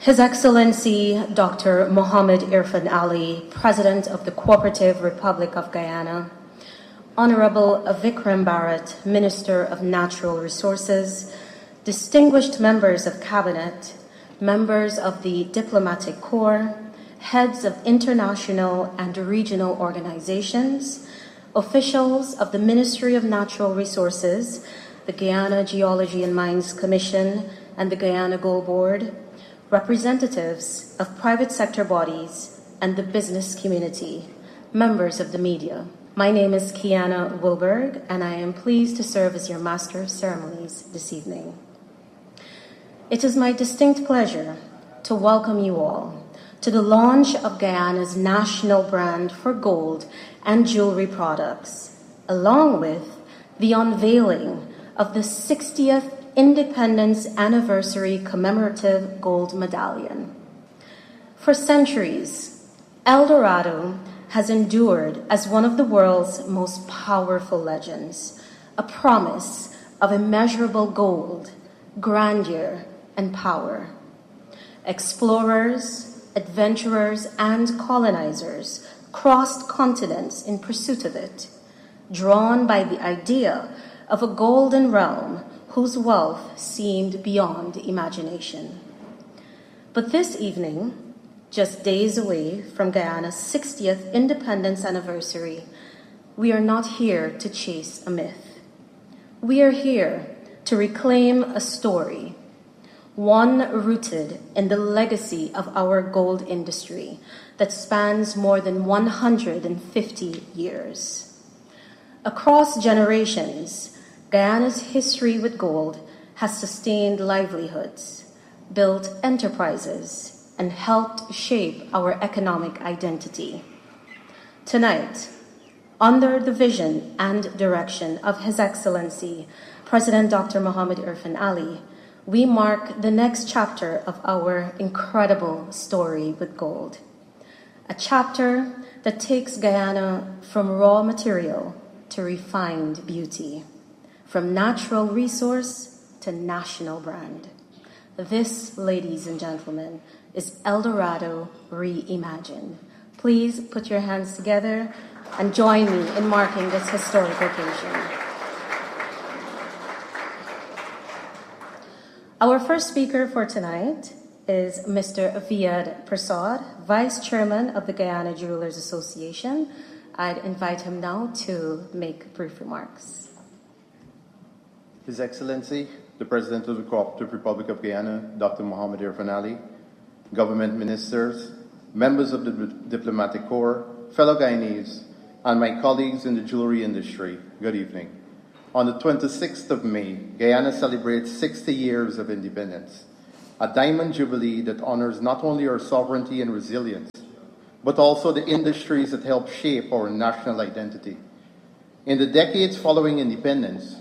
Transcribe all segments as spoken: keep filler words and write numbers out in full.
His Excellency Doctor Mohamed Irfan Ali, President of the Cooperative Republic of Guyana, Honorable Vikram Bharat, Minister of Natural Resources, distinguished members of Cabinet, members of the Diplomatic Corps, heads of international and regional organizations, officials of the Ministry of Natural Resources, the Guyana Geology and Mines Commission, and the Guyana Gold Board, representatives of private sector bodies and the business community, members of the media. My name is Kiana Wilberg, and I am pleased to serve as your Master of Ceremonies this evening. It is my distinct pleasure to welcome you all to the launch of Guyana's national brand for gold and jewelry products, along with the unveiling of the sixtieth Independence Anniversary Commemorative Gold Medallion. For centuries, El Dorado has endured as one of the world's most powerful legends, a promise of immeasurable gold, grandeur, and power. Explorers, adventurers, and colonizers crossed continents in pursuit of it, drawn by the idea of a golden realm whose wealth seemed beyond imagination. But this evening, just days away from Guyana's sixtieth independence anniversary, we are not here to chase a myth. We are here to reclaim a story, one rooted in the legacy of our gold industry that spans more than one hundred fifty years. Across generations, Guyana's history with gold has sustained livelihoods, built enterprises, and helped shape our economic identity. Tonight, under the vision and direction of His Excellency, President Doctor Mohamed Irfan Ali, we mark the next chapter of our incredible story with gold. A chapter that takes Guyana from raw material to refined beauty, from natural resource to national brand. This, ladies and gentlemen, is El Dorado reimagined. Please put your hands together and join me in marking this historic occasion. Our first speaker for tonight is Mister Viad Prasad, Vice Chairman of the Guyana Jewelers Association. I'd invite him now to make brief remarks. His Excellency, the President of the Cooperative Republic of Guyana, Doctor Mohamed Irfan Ali, government ministers, members of the Diplomatic Corps, fellow Guyanese, and my colleagues in the jewelry industry, good evening. On the twenty-sixth of May, Guyana celebrates sixty years of independence, a diamond jubilee that honors not only our sovereignty and resilience, but also the industries that help shape our national identity. In the decades following independence,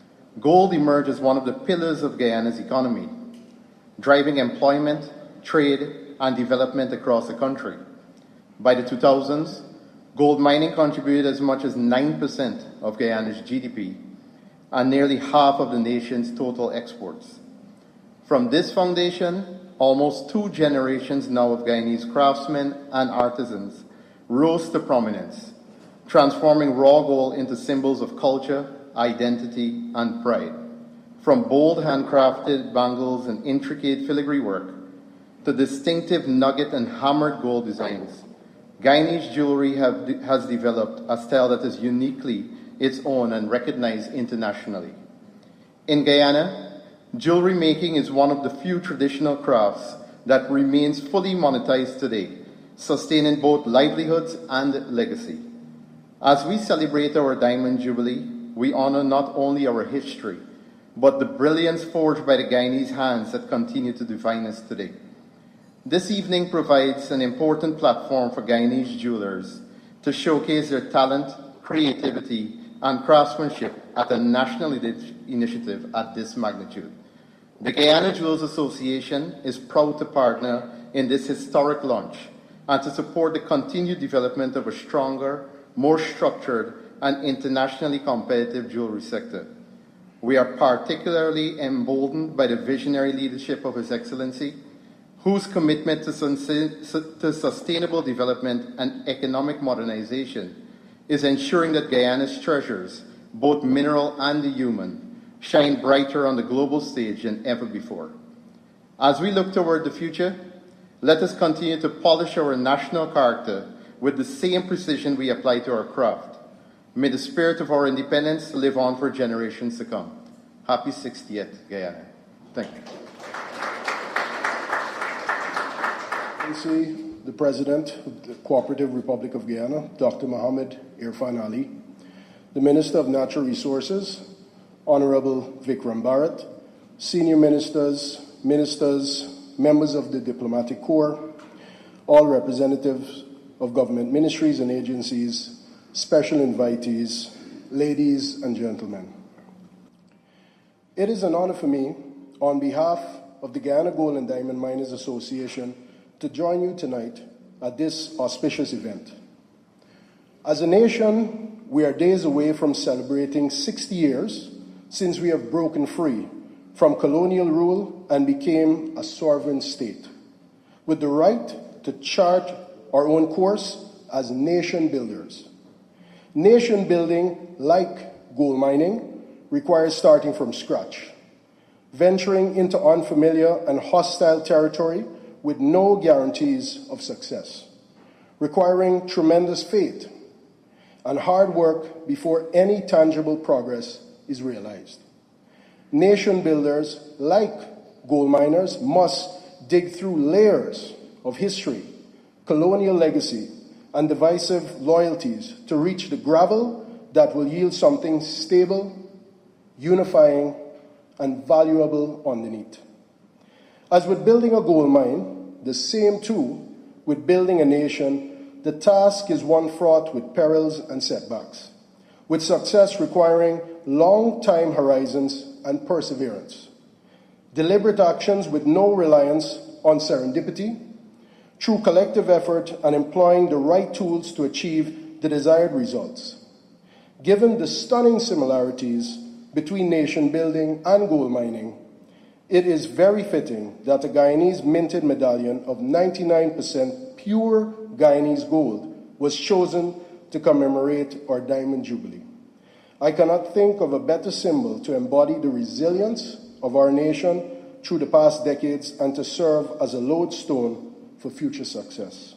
gold emerged as one of the pillars of Guyana's economy, driving employment, trade, and development across the country. By the two thousands, gold mining contributed as much as nine percent of Guyana's G D P and nearly half of the nation's total exports. From this foundation, almost two generations now of Guyanese craftsmen and artisans rose to prominence, transforming raw gold into symbols of culture, identity, and pride. From bold handcrafted bangles and intricate filigree work to distinctive nugget and hammered gold designs, Guyanese jewelry have, has developed a style that is uniquely its own and recognized internationally. In Guyana, jewelry making is one of the few traditional crafts that remains fully monetized today, sustaining both livelihoods and legacy. As we celebrate our Diamond Jubilee, we honor not only our history, but the brilliance forged by the Guyanese hands that continue to define us today. This evening provides an important platform for Guyanese jewelers to showcase their talent, creativity, and craftsmanship at a national initiative at this magnitude. The Guyana Jewelers Association is proud to partner in this historic launch and to support the continued development of a stronger, more structured, and internationally competitive jewelry sector. We are particularly emboldened by the visionary leadership of His Excellency, whose commitment to, to sustainable development and economic modernization is ensuring that Guyana's treasures, both mineral and the human, shine brighter on the global stage than ever before. As we look toward the future, let us continue to polish our national character with the same precision we apply to our craft. May the spirit of our independence live on for generations to come. Happy sixtieth, Guyana. Thank you. The President of the Cooperative Republic of Guyana, Doctor Mohamed Irfan Ali, the Minister of Natural Resources, Honorable Vikram Bharat, Senior Ministers, Ministers, members of the Diplomatic Corps, all representatives of government ministries and agencies, special invitees, ladies and gentlemen. It is an honor for me, on behalf of the Guyana Gold and Diamond Miners Association, to join you tonight at this auspicious event. As a nation, we are days away from celebrating sixty years since we have broken free from colonial rule and became a sovereign state, with the right to chart our own course as nation builders. Nation building, like gold mining, requires starting from scratch, venturing into unfamiliar and hostile territory with no guarantees of success, requiring tremendous faith and hard work before any tangible progress is realized. Nation builders, like gold miners, must dig through layers of history, colonial legacy, and divisive loyalties to reach the gravel that will yield something stable, unifying, and valuable underneath. As with building a gold mine, the same too with building a nation, the task is one fraught with perils and setbacks, with success requiring long time horizons and perseverance, deliberate actions with no reliance on serendipity, through collective effort and employing the right tools to achieve the desired results. Given the stunning similarities between nation building and gold mining, it is very fitting that a Guyanese minted medallion of ninety-nine percent pure Guyanese gold was chosen to commemorate our Diamond Jubilee. I cannot think of a better symbol to embody the resilience of our nation through the past decades and to serve as a lodestone for future success.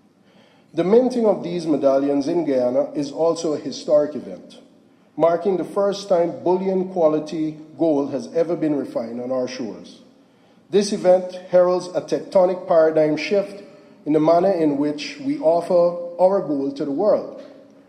The minting of these medallions in Guyana is also a historic event, marking the first time bullion quality gold has ever been refined on our shores. This event heralds a tectonic paradigm shift in the manner in which we offer our gold to the world.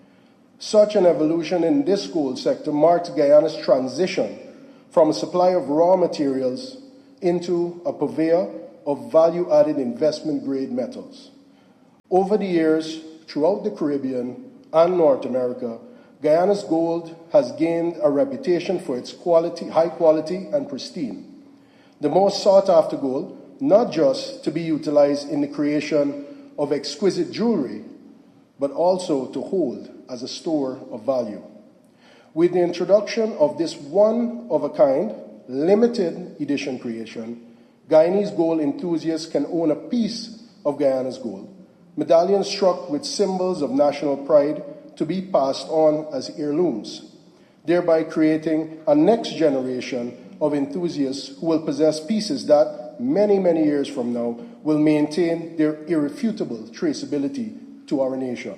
Such an evolution in this gold sector marks Guyana's transition from a supply of raw materials into a purveyor of value-added investment-grade metals. Over the years, throughout the Caribbean and North America, Guyana's gold has gained a reputation for its quality, high quality and pristine. The most sought-after gold, not just to be utilized in the creation of exquisite jewelry, but also to hold as a store of value. With the introduction of this one-of-a-kind, limited edition creation, Guyanese gold enthusiasts can own a piece of Guyana's gold, medallions struck with symbols of national pride to be passed on as heirlooms, thereby creating a next generation of enthusiasts who will possess pieces that, many, many years from now, will maintain their irrefutable traceability to our nation.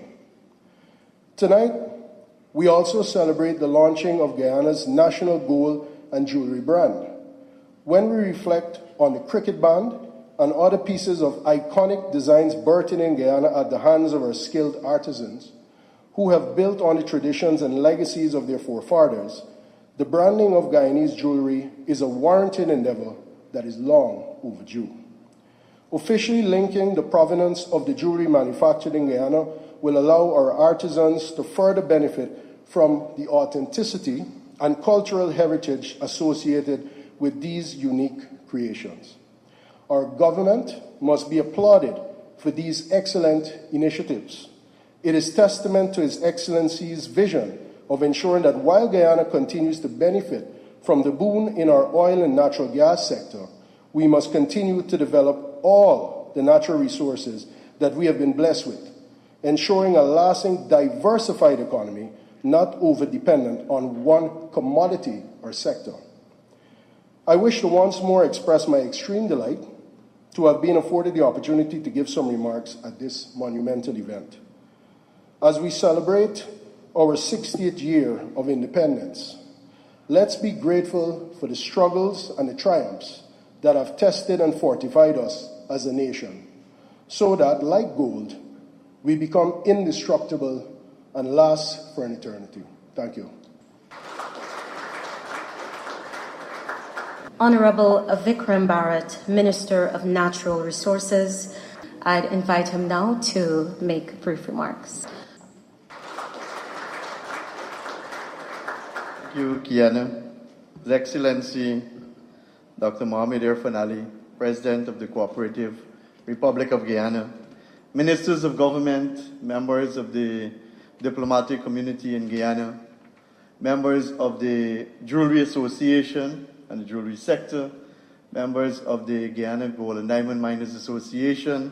Tonight, we also celebrate the launching of Guyana's national gold and jewelry brand. When we reflect on the cricket band and other pieces of iconic designs birthed in Guyana at the hands of our skilled artisans, who have built on the traditions and legacies of their forefathers, the branding of Guyanese jewelry is a warranted endeavor that is long overdue. Officially linking the provenance of the jewelry manufactured in Guyana will allow our artisans to further benefit from the authenticity and cultural heritage associated with these unique creations. Our government must be applauded for these excellent initiatives. It is testament to His Excellency's vision of ensuring that while Guyana continues to benefit from the boom in our oil and natural gas sector, we must continue to develop all the natural resources that we have been blessed with, ensuring a lasting, diversified economy, not over-dependent on one commodity or sector. I wish to once more express my extreme delight to have been afforded the opportunity to give some remarks at this monumental event. As we celebrate our sixtieth year of independence, let's be grateful for the struggles and the triumphs that have tested and fortified us as a nation, so that, like gold, we become indestructible and last for an eternity. Thank you. Honorable Vikram Bharat, Minister of Natural Resources. I'd invite him now to make brief remarks. Thank you, Kiana. His Excellency, Doctor Mohamed Irfaan Ali, President of the Cooperative Republic of Guyana, Ministers of Government, members of the diplomatic community in Guyana, members of the Jewelry Association and the jewelry sector, members of the Guyana Gold and Diamond Miners Association,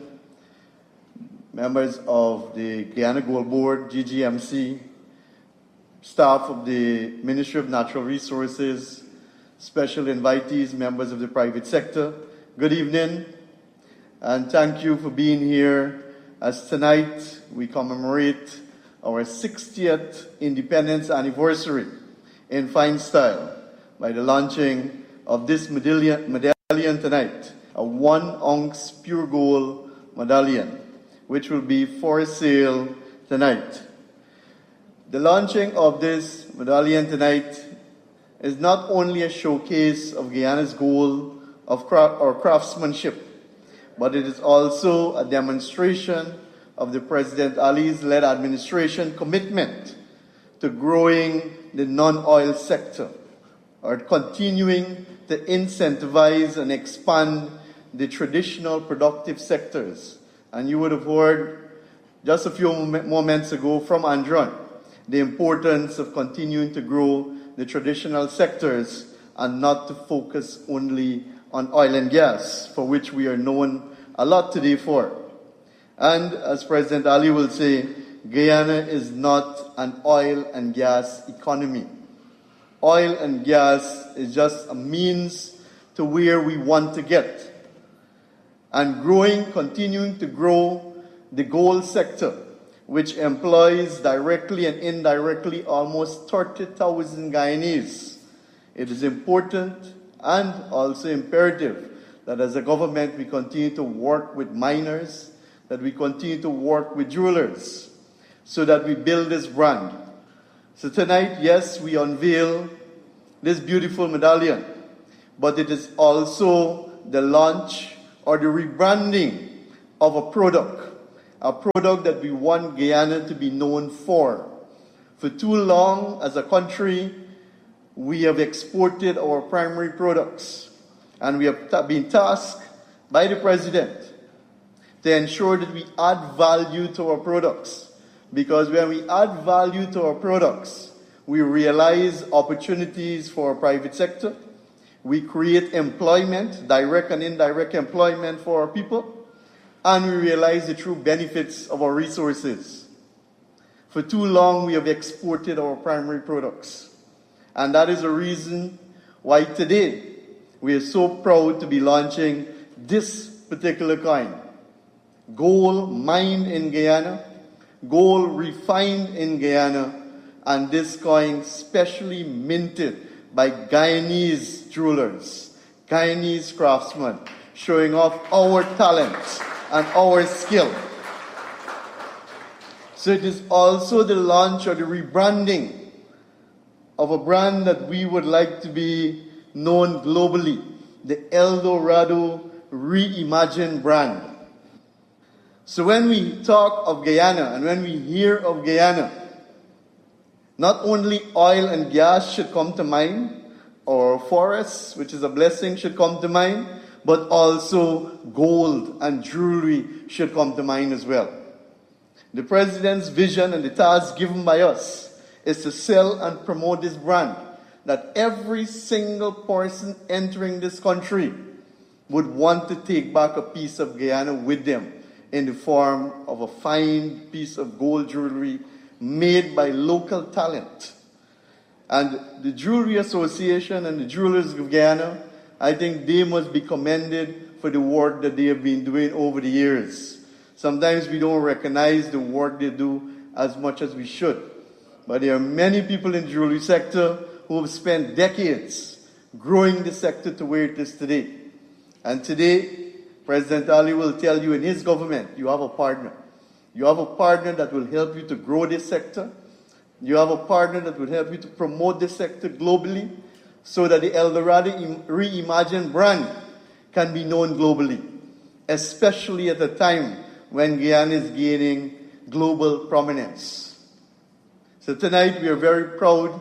members of the Guyana Gold Board, G G M C, staff of the Ministry of Natural Resources, special invitees, members of the private sector, good evening, and thank you for being here as tonight we commemorate our sixtieth independence anniversary in fine style by the launching of this medallion, medallion tonight, a one ounce pure gold medallion, which will be for sale tonight. The launching of this medallion tonight is not only a showcase of Guyana's goal of craft or craftsmanship, but it is also a demonstration of the President Ali's led administration commitment to growing the non-oil sector, or continuing to incentivize and expand the traditional productive sectors. And you would have heard just a few moments ago from Andron the importance of continuing to grow the traditional sectors and not to focus only on oil and gas, for which we are known a lot today for. And as President Ali will say, Guyana is not an oil and gas economy. Oil and gas is just a means to where we want to get. And growing, continuing to grow the gold sector, which employs directly and indirectly almost thirty thousand Guyanese. It is important and also imperative that as a government we continue to work with miners, that we continue to work with jewelers, so that we build this brand. So tonight, yes, we unveil this beautiful medallion, but it is also the launch or the rebranding of a product, a product that we want Guyana to be known for. For too long, as a country, we have exported our primary products, and we have been tasked by the President to ensure that we add value to our products. Because when we add value to our products, we realize opportunities for our private sector, we create employment, direct and indirect employment for our people, and we realize the true benefits of our resources. For too long, we have exported our primary products. And that is the reason why today we are so proud to be launching this particular coin. Gold mined in Guyana, gold refined in Guyana, and this coin specially minted by Guyanese jewelers, Guyanese craftsmen, showing off our talent and our skill. So it is also the launch or the rebranding of a brand that we would like to be known globally, the El Dorado Reimagined brand. So when we talk of Guyana and when we hear of Guyana, not only oil and gas should come to mind, or forests, which is a blessing, should come to mind, but also gold and jewelry should come to mind as well. The President's vision and the task given by us is to sell and promote this brand, that every single person entering this country, would want to take back a piece of Guyana with them in the form of a fine piece of gold jewelry made by local talent. And the Jewelry Association and the Jewelers of Guyana, I think they must be commended for the work that they have been doing over the years. Sometimes we don't recognize the work they do as much as we should. But there are many people in the jewelry sector who have spent decades growing the sector to where it is today. And today, President Ali will tell you in his government, you have a partner. You have a partner that will help you to grow this sector. You have a partner that will help you to promote this sector globally so that the Eldorado Reimagined brand can be known globally, especially at a time when Guyana is gaining global prominence. So tonight we are very proud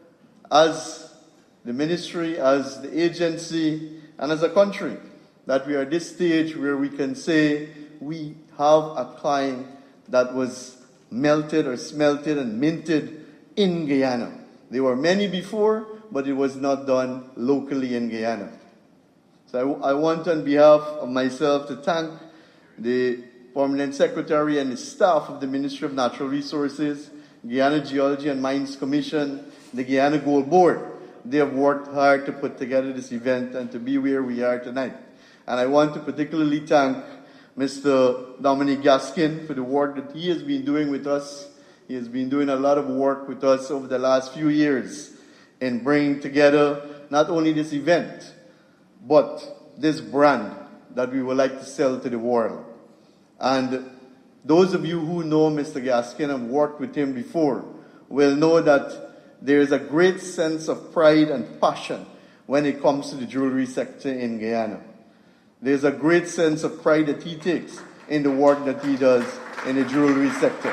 as the ministry, as the agency, and as a country that we are at this stage where we can say we have a coin that was melted or smelted and minted in Guyana. There were many before, but it was not done locally in Guyana. So I, I want on behalf of myself to thank the Permanent Secretary and the staff of the Ministry of Natural Resources, Guyana Geology and Mines Commission, the Guyana Gold Board. They have worked hard to put together this event and to be where we are tonight. And I want to particularly thank Mister Dominic Gaskin for the work that he has been doing with us. He has been doing a lot of work with us over the last few years in bringing together not only this event, but this brand that we would like to sell to the world. And those of you who know Mister Gaskin and worked with him before will know that there is a great sense of pride and passion when it comes to the jewelry sector in Guyana. There's a great sense of pride that he takes in the work that he does in the jewelry sector.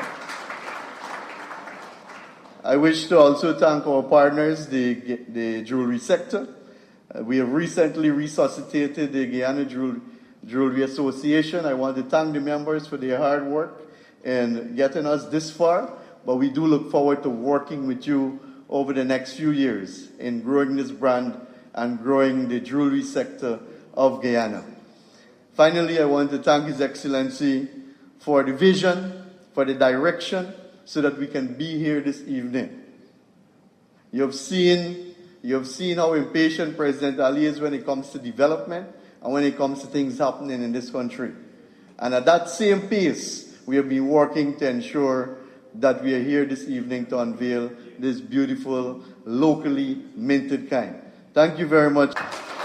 I wish to also thank our partners, the, the jewelry sector. Uh, we have recently resuscitated the Guyana Jewelry, Jewelry Association. I want to thank the members for their hard work in getting us this far, but we do look forward to working with you over the next few years in growing this brand and growing the jewelry sector of Guyana. Finally, I want to thank His Excellency for the vision, for the direction, so that we can be here this evening. You have seen, you have seen how impatient President Ali is when it comes to development and when it comes to things happening in this country. And at that same pace, we have been working to ensure that we are here this evening to unveil this beautiful, locally minted kind. Thank you very much.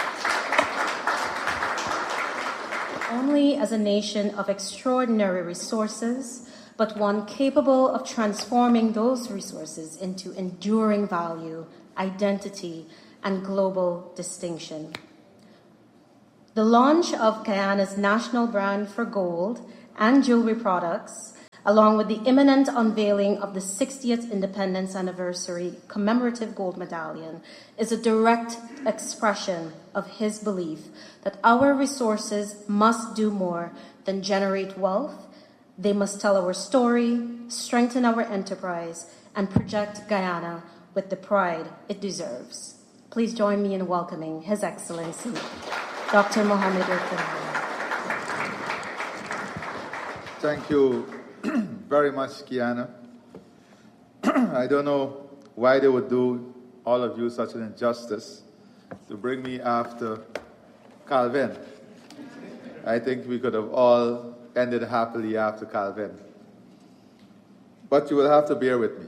Only as a nation of extraordinary resources, but one capable of transforming those resources into enduring value, identity, and global distinction. The launch of Guyana's national brand for gold and jewelry products, along with the imminent unveiling of the sixtieth Independence Anniversary commemorative gold medallion, is a direct expression of his belief that our resources must do more than generate wealth. They must tell our story, strengthen our enterprise, and project Guyana with the pride it deserves. Please join me in welcoming His Excellency, Doctor Mohamed Irfan. Thank you very much, Kiana. I don't know why they would do all of you such an injustice to bring me after Calvin. I think we could have all ended happily after Calvin. But you will have to bear with me.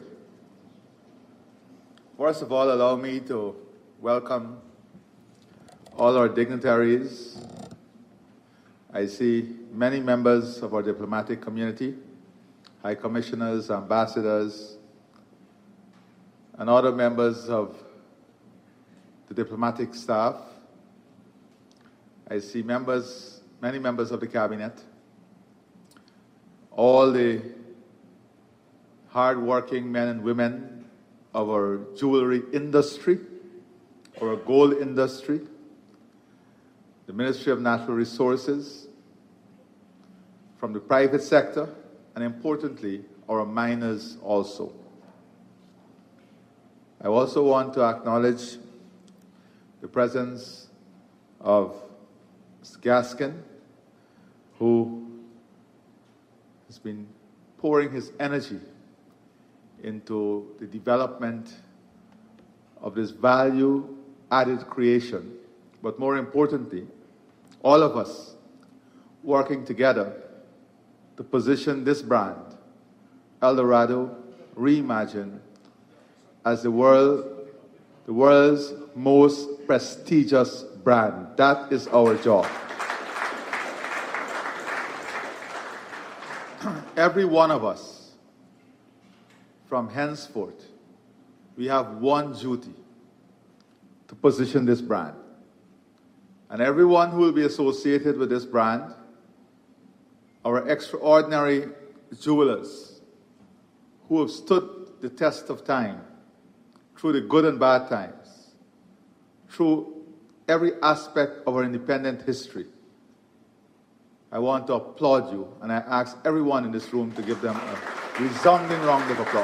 First of all, allow me to welcome all our dignitaries. I see many members of our diplomatic community, high commissioners, ambassadors, and other members of the diplomatic staff. I see members, many members of the cabinet, all the hard-working men and women of our jewelry industry, our gold industry, the Ministry of Natural Resources, from the private sector, and importantly, our miners also. I also want to acknowledge the presence of Mister Gaskin, who has been pouring his energy into the development of this value-added creation, but more importantly, all of us working together to position this brand, Eldorado Reimagined, as the world, the world's most prestigious brand. That is our job. Every one of us, from henceforth, we have one duty: to position this brand. And everyone who will be associated with this brand, our extraordinary jewelers who have stood the test of time through the good and bad times, through every aspect of our independent history. I want to applaud you, and I ask everyone in this room to give them a resounding round of applause.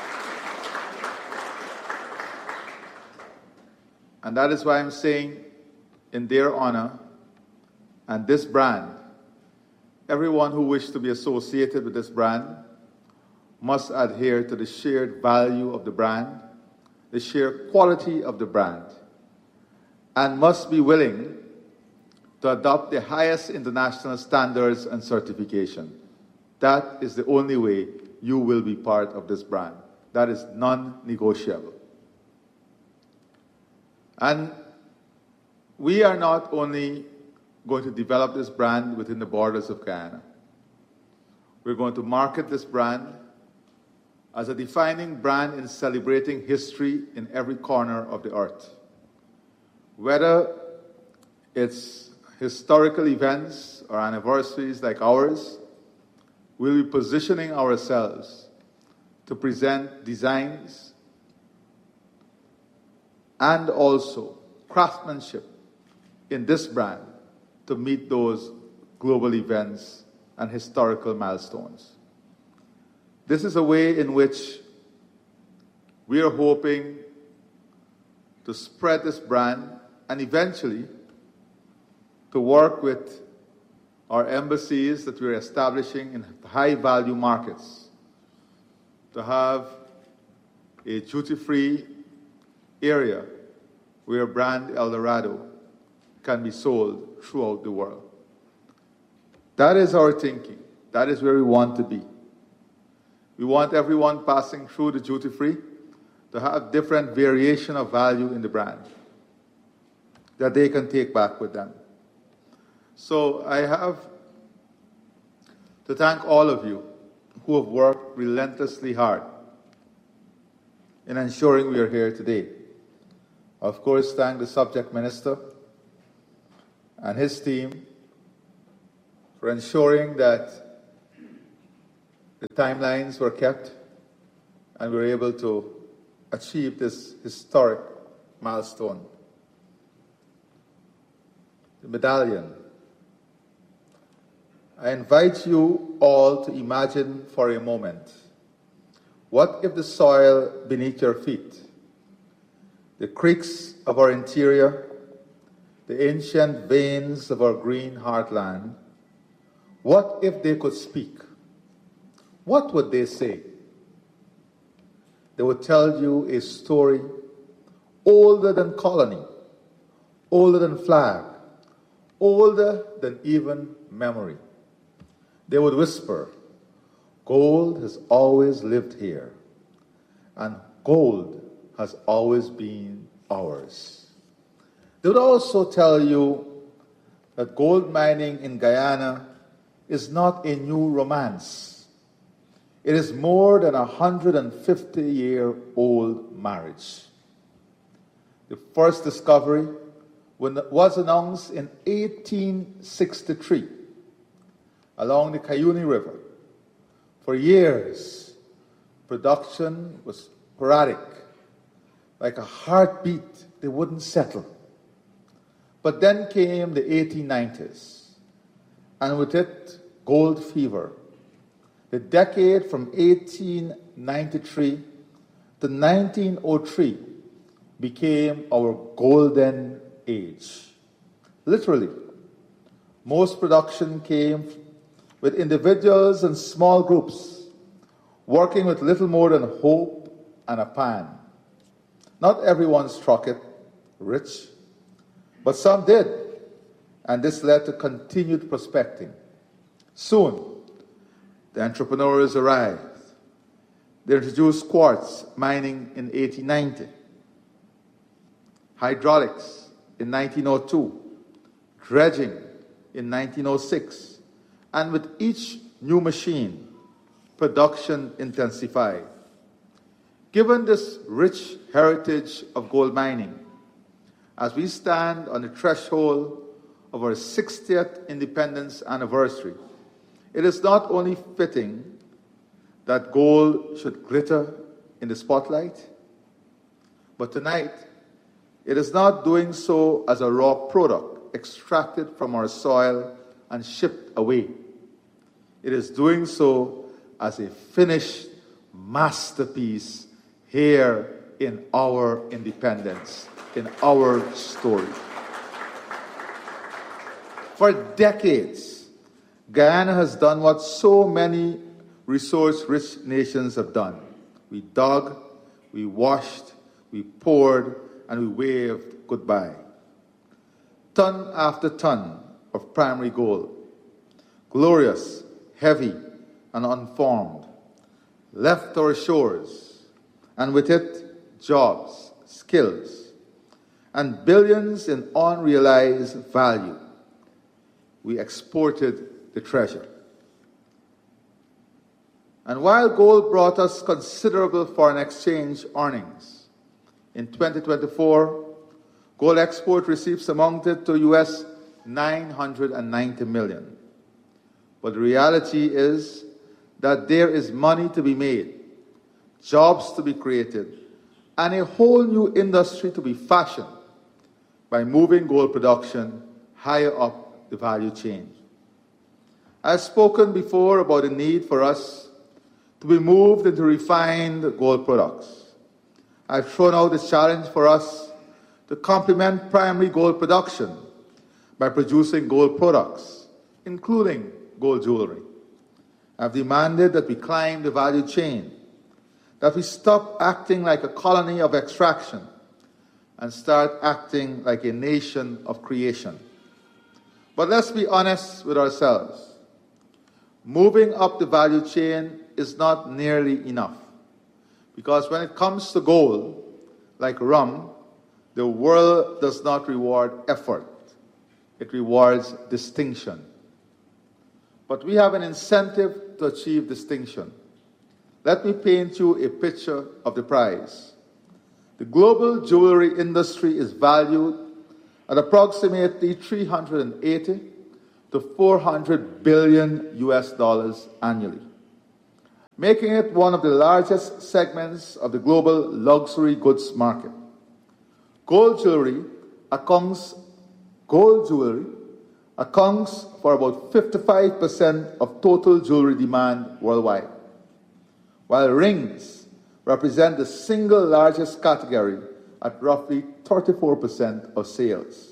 And that is why I'm saying, in their honor and this brand, everyone who wishes to be associated with this brand must adhere to the shared value of the brand, the shared quality of the brand, and must be willing to adopt the highest international standards and certification. That is the only way you will be part of this brand. That is non-negotiable. And we are not only going to develop this brand within the borders of Guyana. We're going to market this brand as a defining brand in celebrating history in every corner of the earth. Whether it's historical events or anniversaries like ours, we'll be positioning ourselves to present designs and also craftsmanship in this brand to meet those global events and historical milestones. This is a way in which we are hoping to spread this brand and eventually to work with our embassies that we're establishing in high-value markets to have a duty-free area where brand Eldorado can be sold throughout the world. That is our thinking. That is where we want to be. We want everyone passing through the duty-free to have different variation of value in the brand that they can take back with them. So I have to thank all of you who have worked relentlessly hard in ensuring we are here today. Of course, thank the subject minister and his team for ensuring that the timelines were kept and we were able to achieve this historic milestone. The medallion. I invite you all to imagine for a moment, what if the soil beneath your feet, the creeks of our interior, the ancient veins of our green heartland, what if they could speak? What would they say? They would tell you a story older than colony, older than flag, older than even memory. They would whisper, gold has always lived here, and gold has always been ours. They would also tell you that gold mining in Guyana is not a new romance. It is more than a one hundred fifty year old marriage. The first discovery was announced in eighteen sixty-three along the Cuyuni River. For years, production was sporadic. Like a heartbeat, they wouldn't settle. But then came the eighteen nineties, and with it, gold fever. The decade from eighteen ninety-three to nineteen oh three became our golden age. Literally, Most production came with individuals and small groups working with little more than hope and a pan. Not everyone struck it rich, but some did, and this led to continued prospecting. Soon, the entrepreneurs arrived. They introduced quartz mining in eighteen ninety, hydraulics in nineteen oh two, dredging in nineteen oh six, and with each new machine, production intensified. Given this rich heritage of gold mining, as we stand on the threshold of our sixtieth independence anniversary, it is not only fitting that gold should glitter in the spotlight, but tonight, it is not doing so as a raw product extracted from our soil and shipped away. It is doing so as a finished masterpiece here in our independence, in our story. For decades, Guyana has done what so many resource-rich nations have done. We dug, we washed, we poured, and we waved goodbye. Ton after ton of primary gold, glorious, heavy, and unformed, left our shores, and with it, jobs, skills, and billions in unrealized value. We exported the treasure. And while gold brought us considerable foreign exchange earnings, in twenty twenty-four, gold export receipts amounted to U S nine hundred ninety million. But the reality is that there is money to be made, jobs to be created, and a whole new industry to be fashioned by moving gold production higher up the value chain. I've spoken before about the need for us to be moved into refined gold products. I've thrown out the challenge for us to complement primary gold production by producing gold products, including gold jewelry. I've demanded that we climb the value chain, that we stop acting like a colony of extraction and start acting like a nation of creation. But let's be honest with ourselves. Moving up the value chain is not nearly enough. Because when it comes to gold, like rum, the world does not reward effort. It rewards distinction. But we have an incentive to achieve distinction. Let me paint you a picture of the prize. The global jewelry industry is valued at approximately three hundred eighty to four hundred billion U S dollars annually, making it one of the largest segments of the global luxury goods market. Gold jewelry accounts, gold jewelry accounts for about fifty-five percent of total jewelry demand worldwide, while rings represent the single largest category at roughly thirty-four percent of sales.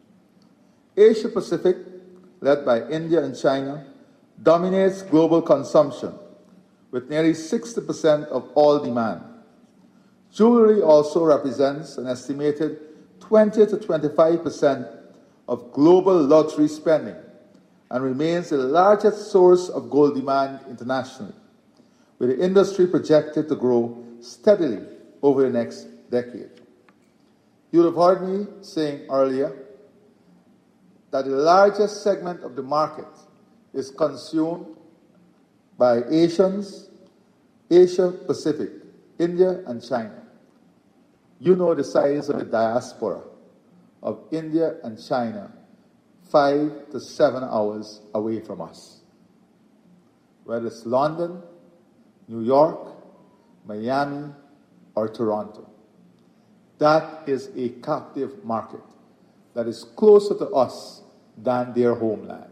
Asia Pacific, led by India and China, dominates global consumption with nearly sixty percent of all demand. Jewelry also represents an estimated twenty to twenty-five percent of global luxury spending and remains the largest source of gold demand internationally, with the industry projected to grow steadily over the next decade. You would have heard me saying earlier that the largest segment of the market is consumed by Asians, Asia Pacific, India, and China. You know the size of the diaspora of India and China, five to seven hours away from us. Whether it's London, New York, Miami, or Toronto. That is a captive market that is closer to us than their homeland.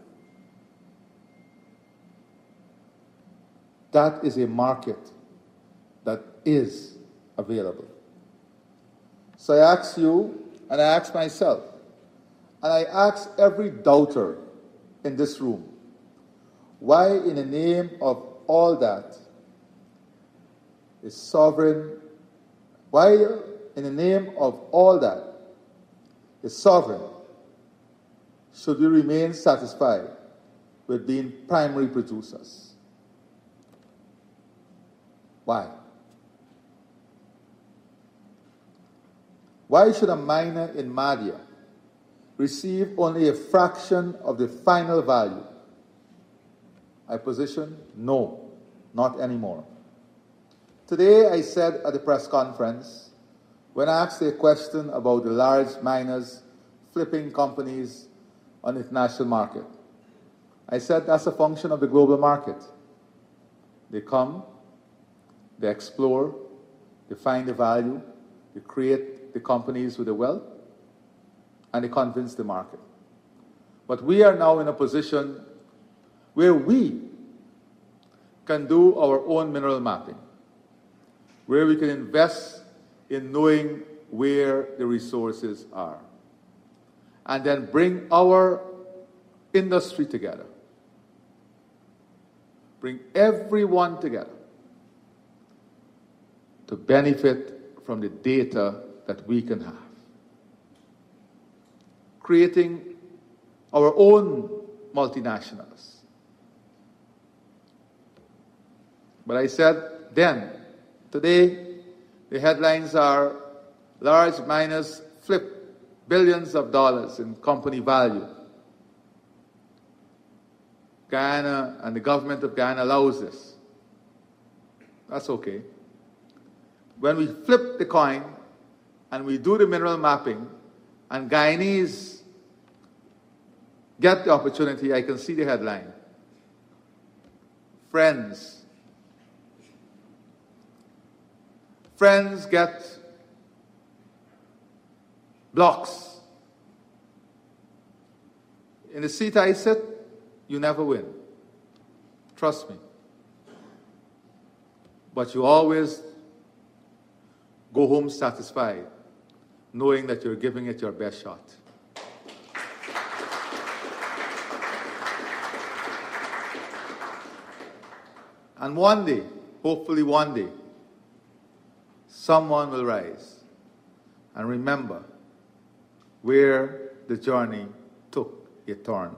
That is a market that is available. So I ask you, and I ask myself, and I ask every doubter in this room, why in the name of all that is sovereign, why in the name of all that is sovereign, should we remain satisfied with being primary producers? Why? Why should a miner in Madhya receive only a fraction of the final value? I position, no, not anymore. Today I said at the press conference, when asked a question about the large miners flipping companies on the international market, I said that's a function of the global market. They come, they explore, they find the value, they create the companies with the wealth, and they convince the market. But we are now in a position where we can do our own mineral mapping, where we can invest in knowing where the resources are, and then bring our industry together, bring everyone together to benefit from the data that we can have, creating our own multinationals. But I said then, today, the headlines are large miners flip billions of dollars in company value. Guyana and the government of Guyana allows this. That's okay. When we flip the coin and we do the mineral mapping and Guyanese get the opportunity, I can see the headline. Friends. Friends get blocks. In the seat I sit, you never win. Trust me. But you always go home satisfied, knowing that you're giving it your best shot. And one day, hopefully one day, someone will rise and remember where the journey took a turn.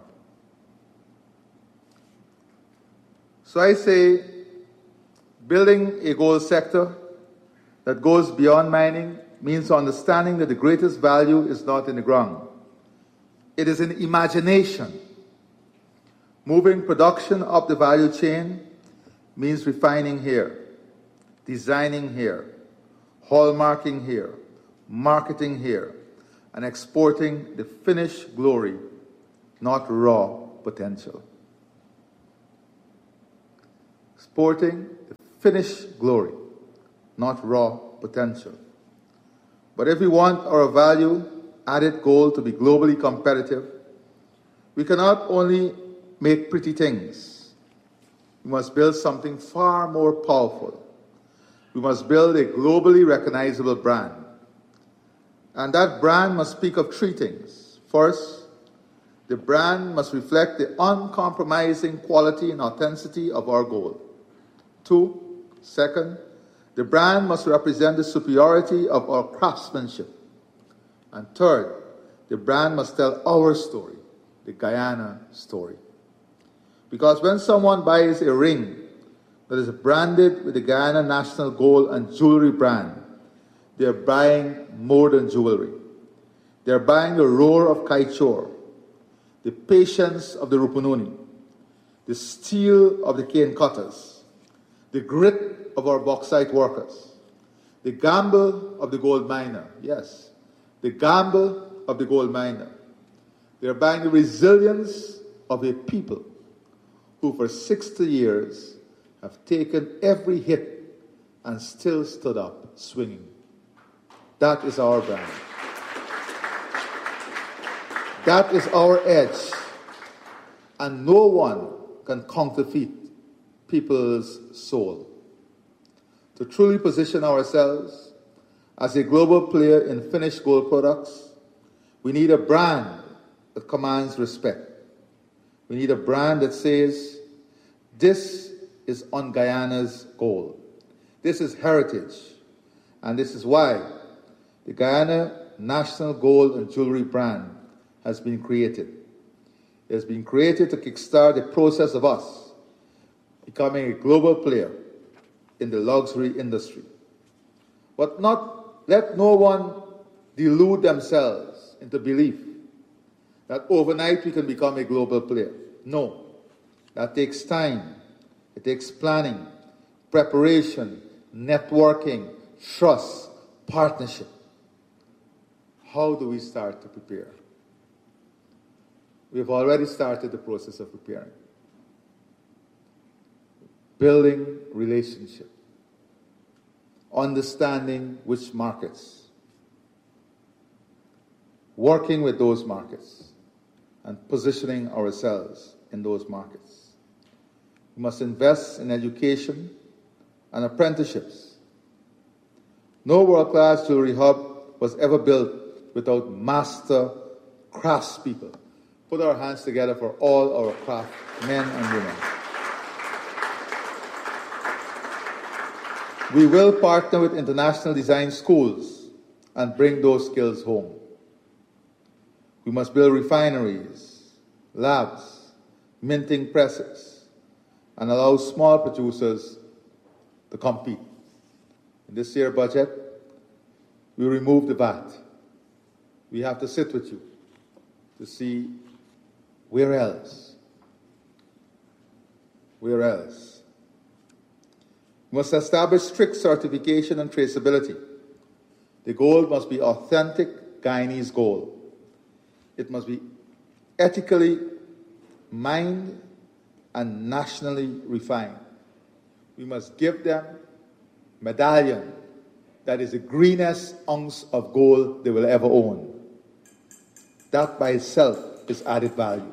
So I say, building a gold sector that goes beyond mining means understanding that the greatest value is not in the ground. It is in imagination. Moving production up the value chain means refining here, designing here, hallmarking here, marketing here, and exporting the finished glory, not raw potential. Exporting the finished glory, not raw potential. But if we want our value-added goal to be globally competitive, we cannot only make pretty things. We must build something far more powerful. We must build a globally recognizable brand. And that brand must speak of three things. First, the brand must reflect the uncompromising quality and authenticity of our goal. Two, second, the brand must represent the superiority of our craftsmanship. And third, the brand must tell our story, the Guyana story. Because when someone buys a ring that is branded with the Guyana National Gold and Jewelry brand, they are buying more than jewelry. They are buying the roar of Kaichor, the patience of the Rupununi, the steel of the cane cutters, the grit of our bauxite workers, the gamble of the gold miner. Yes, the gamble of the gold miner. They are buying the resilience of a people who for sixty years have taken every hit and still stood up swinging. That is our brand. That is our edge. And no one can counterfeit people's soul. To truly position ourselves as a global player in finished gold products, we need a brand that commands respect. We need a brand that says, this is on Guyana's gold. This is heritage. And this is why the Guyana National Gold and Jewelry brand has been created. It has been created to kickstart the process of us becoming a global player in the luxury industry. But not let no one delude themselves into belief that overnight we can become a global player. No, that takes time. It takes planning, preparation, networking, trust, partnership. How do we start to prepare? We've already started the process of preparing. Building relationship. Understanding which markets. Working with those markets and positioning ourselves in those markets. We must invest in education and apprenticeships. No world-class jewelry hub was ever built without master craftspeople. Put our hands together for all our craft men and women. We will partner with international design schools and bring those skills home. We must build refineries, labs, minting presses, and allow small producers to compete. In this year's budget, we remove the V A T. We have to sit with you to see where else, where else. We must establish strict certification and traceability. The gold must be authentic Guyanese gold. It must be ethically mined and nationally refined. We must give them medallion that is the greenest ounce of gold they will ever own. That by itself is added value.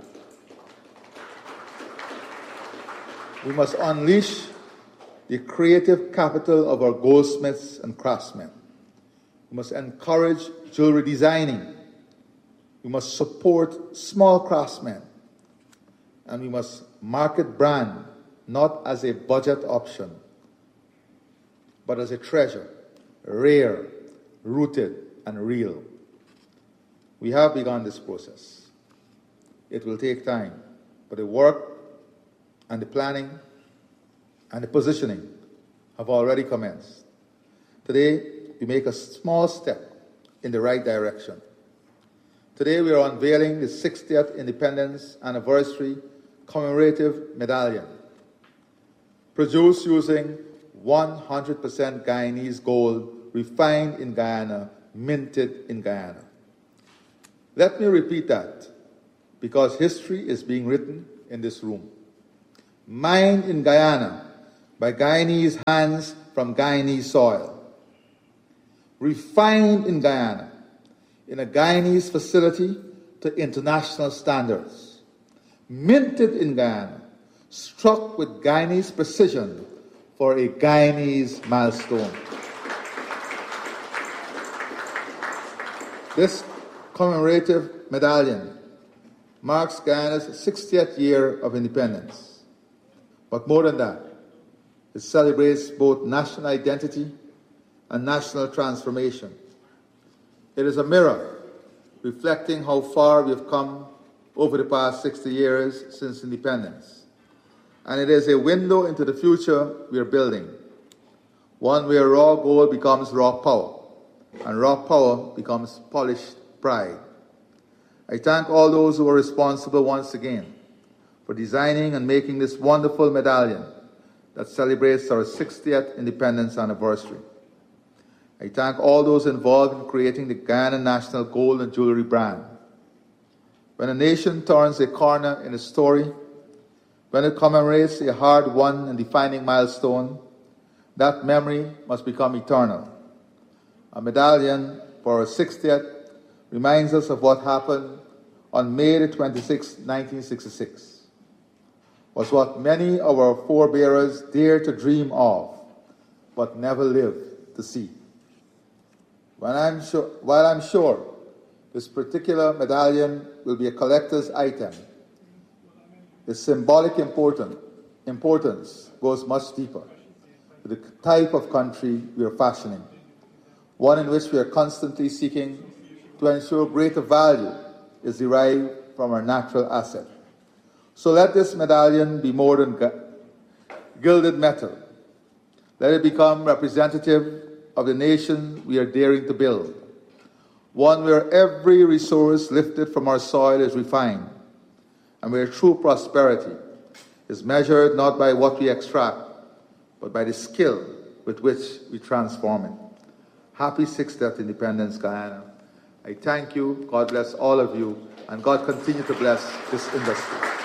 We must unleash the creative capital of our goldsmiths and craftsmen. We must encourage jewelry designing. We must support small craftsmen. And we must market brand not as a budget option, but as a treasure, rare, rooted, and real. We have begun this process. It will take time, but the work and the planning and the positioning have already commenced. Today, we make a small step in the right direction. Today, we are unveiling the sixtieth Independence Anniversary Commemorative Medallion, produced using one hundred percent Guyanese gold, refined in Guyana, minted in Guyana. Let me repeat that, because history is being written in this room. Mined in Guyana by Guyanese hands from Guyanese soil. Refined in Guyana in a Guyanese facility to international standards. Minted in Guyana, struck with Guyanese precision for a Guyanese milestone. This commemorative medallion marks Guyana's sixtieth year of independence. But more than that, it celebrates both national identity and national transformation. It is a mirror reflecting how far we have come over the past sixty years since independence. And it is a window into the future we are building, one where raw gold becomes raw power, and raw power becomes polished pride. I thank all those who are responsible once again for designing and making this wonderful medallion that celebrates our sixtieth independence anniversary. I thank all those involved in creating the Guyana National Gold and Jewelry brand. When a nation turns a corner in a story, when it commemorates a hard-won and defining milestone, that memory must become eternal. A medallion for our sixtieth reminds us of what happened on May the twenty-sixth, nineteen sixty-six. Was what many of our forebearers dared to dream of, but never lived to see. When I'm sure, while I'm sure this particular medallion will be a collector's item, Its symbolic important, importance goes much deeper to the type of country we are fashioning, one in which we are constantly seeking to ensure greater value is derived from our natural asset. So let this medallion be more than gilded metal. Let it become representative of the nation we are daring to build, one where every resource lifted from our soil is refined, and where true prosperity is measured not by what we extract, but by the skill with which we transform it. Happy sixtieth Independence, Guyana. I thank you. God bless all of you, and God continue to bless this industry.